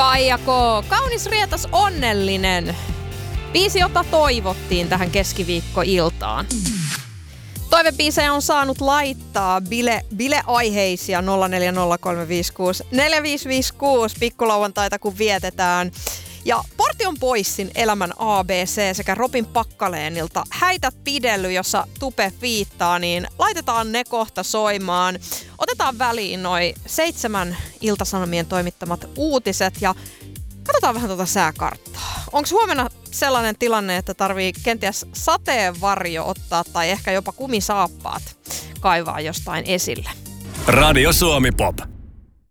Kaijako, kaunis rietas onnellinen. Biisi, jota toivottiin tähän keskiviikkoiltaan. Toivebiisejä on saanut laittaa bileaiheisia 0403564556 pikkulauantaita kun vietetään. Ja Portion Boysin Elämän ABC sekä Robin Pakkaleenilta Häitä pidelly, jossa Tupe viittaa, niin laitetaan ne kohta soimaan. Otetaan väliin noi 7 Ilta-Sanomien toimittamat uutiset ja katsotaan vähän tuota sääkarttaa. Onko huomenna sellainen tilanne, että tarvii kenties sateenvarjo ottaa tai ehkä jopa kumisaappaat kaivaa jostain esille? Radio Suomi Pop.